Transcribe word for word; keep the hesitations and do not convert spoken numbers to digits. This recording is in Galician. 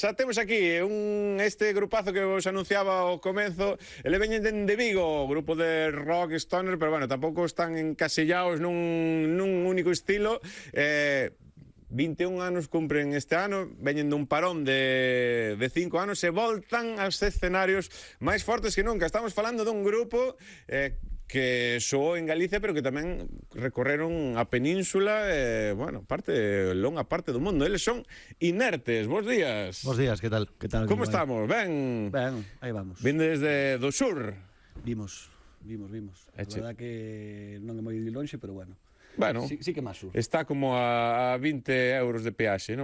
xa temos aquí un este grupazo que vos anunciaba ao comezo. Ele veñen de Vigo, grupo de rock stoner, pero bueno, tampouco están encasillados nun, nun único estilo. Eh, vinte e un anos cumpren este ano, veñen dun parón de, de cinco anos e voltan aos escenarios máis fortes que nunca. Estamos falando dun grupo eh, que soou en Galicia, pero que tamén recorreron a península, eh, bueno, parte, longa parte do mundo. Eles son Inertes. Bos días. Bos días, que tal? Que tal? Como estamos? Ben? Ben, aí vamos. Vindes de, do sur? Vimos, vimos, vimos. A Eche. verdad que non é moi lonxe, pero bueno. Bueno, Sí, sí que máis sur. está como a, a vinte euros de peaxe, non?